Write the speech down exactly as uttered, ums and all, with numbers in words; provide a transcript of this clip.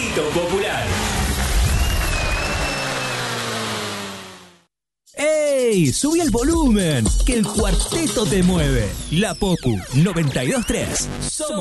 Grito Popular. ¡Ey! ¡Subí el volumen! Que el cuarteto te mueve. La Popu noventa y dos punto tres. Somos